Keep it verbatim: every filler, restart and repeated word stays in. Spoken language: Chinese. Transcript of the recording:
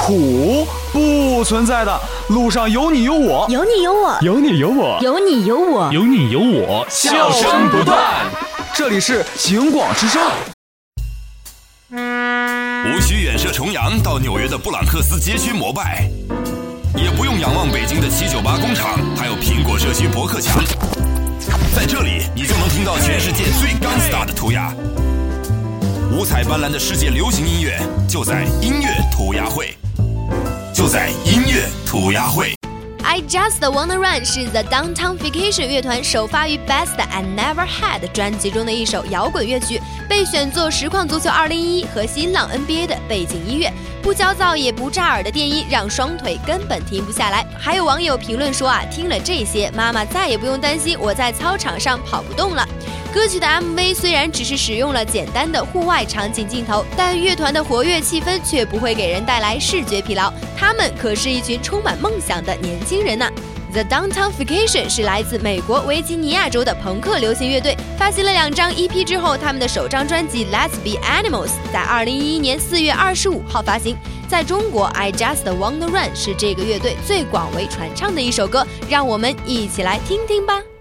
苦不存在的，路上有你有我， 有你有我， 有你有我， 有你有我， 有你有我， 笑声不断。这里是警广之声。 无需远涉重洋到纽约的布朗克斯街区膜拜，也不用仰望北京的七九八工厂，还有苹果社区博客墙。在这里，你就能听到全世界最钢 star 的涂鸦。五彩斑斓的世界流行音乐，就在音乐涂鸦会，就在音乐涂鸦会。 I Just Wanna Run 是 The Downtown Vacation 乐团首发于 Best I Never Had 专辑中的一首摇滚乐曲，被选作实况足球二零一一和新浪 N B A 的背景音乐。不焦躁也不炸耳的电音让双腿根本停不下来。还有网友评论说啊，听了这些，妈妈再也不用担心我在操场上跑不动了。歌曲的 M V 虽然只是使用了简单的户外场景镜头，但乐团的活跃气氛却不会给人带来视觉疲劳。他们可是一群充满梦想的年轻人呐。The Downtown Vacation 是来自美国维吉尼亚州的朋克流行乐队，发行了两张 E P 之后，他们的首张专辑 Let's Be Animals 在二零一一年四月二十五号发行。在中国 I Just Wanna Run 是这个乐队最广为传唱的一首歌，让我们一起来听听吧。